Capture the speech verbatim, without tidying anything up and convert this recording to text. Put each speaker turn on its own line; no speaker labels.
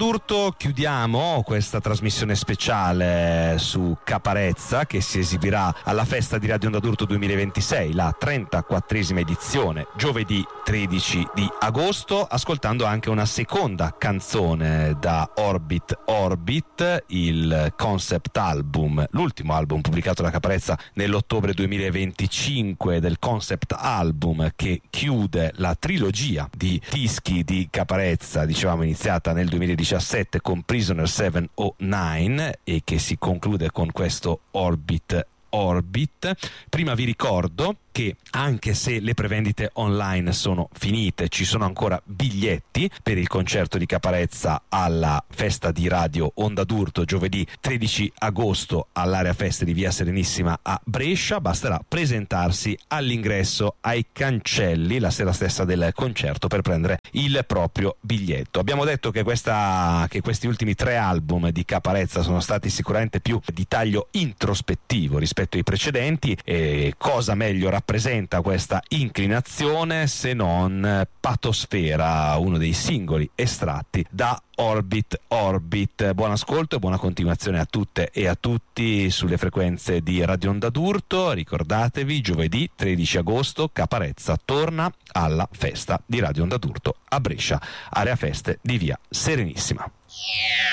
d'Urto chiudiamo questa trasmissione speciale su Caparezza, che si esibirà alla festa di Radio Onda d'Urto duemilaventisei, la trentaquattresima edizione, giovedì tredici di agosto, ascoltando anche una seconda canzone da Orbit Orbit, il concept album, l'ultimo album pubblicato da Caparezza nell'ottobre duemilaventicinque, del concept album che chiude la trilogia di dischi di Caparezza, dicevamo iniziata nel duemiladiciassette con Prisoner settecentonove e che si conclude con questo Orbit Orbit. Prima vi ricordo che anche se le prevendite online sono finite, ci sono ancora biglietti per il concerto di Caparezza alla festa di Radio Onda d'Urto giovedì tredici agosto all'area feste di Via Serenissima a Brescia. Basterà presentarsi all'ingresso ai cancelli la sera stessa del concerto per prendere il proprio biglietto. Abbiamo detto che, questa, che questi ultimi tre album di Caparezza sono stati sicuramente più di taglio introspettivo rispetto ai precedenti, e cosa meglio rappresenta questa inclinazione se non Patosfera, uno dei singoli estratti da Orbit Orbit. Buon ascolto e buona continuazione a tutte e a tutti sulle frequenze di Radio Onda d'Urto. Ricordatevi, giovedì tredici agosto Caparezza torna alla festa di Radio Onda d'Urto a Brescia, area feste di Via Serenissima.